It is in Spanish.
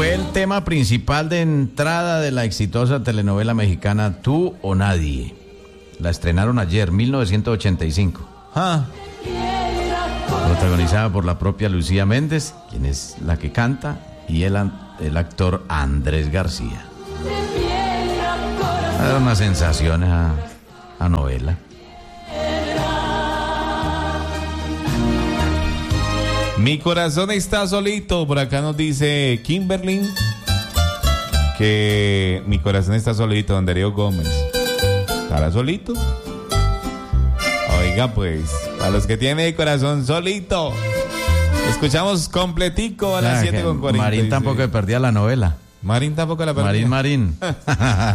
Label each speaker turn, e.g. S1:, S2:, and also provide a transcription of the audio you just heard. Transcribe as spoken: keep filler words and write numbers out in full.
S1: Fue el tema principal de entrada de la exitosa telenovela mexicana Tú o Nadie. La estrenaron ayer, mil novecientos ochenta y cinco. Ah. Protagonizada por la propia Lucía Méndez, quien es la que canta, y el, el actor Andrés García. Era una sensación a, a novela.
S2: Mi corazón está solito. Por acá nos dice Kimberly que mi corazón está solito, don Darío Gómez. ¿Estará solito? Oiga, pues, para los que tienen el corazón solito, escuchamos completico a las
S1: Ah,
S2: siete con cuarenta.
S1: Marín tampoco perdía la novela.
S2: Marín tampoco la perdía.
S1: Marín Marín.